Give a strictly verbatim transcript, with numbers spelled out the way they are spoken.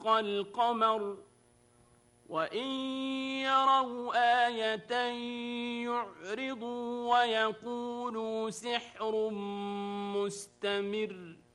القمر وإن يروا آية يعرضوا ويقولوا سحر مستمر